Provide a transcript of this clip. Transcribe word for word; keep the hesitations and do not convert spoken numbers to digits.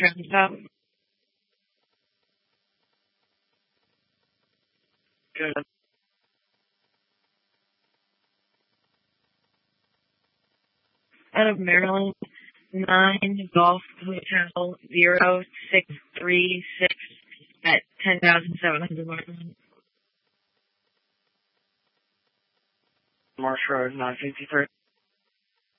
traffic stop. Good. Out of Maryland, nine Golf Hotel zero six three six at ten thousand seven hundred Marshall. Marsh Road, nine fifty-three.